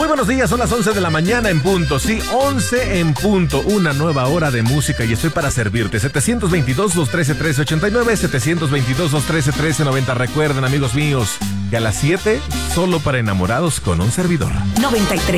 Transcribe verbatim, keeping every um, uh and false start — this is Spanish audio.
Muy buenos días, son las once de la mañana en punto. Sí, once en punto. Una nueva hora de música y estoy para servirte. setecientos veintidós, doscientos trece, trece ochenta y nueve, setecientos veintidós, doscientos trece, trece noventa. Recuerden, amigos míos, que a las siete, solo para enamorados con un servidor. noventa y tres.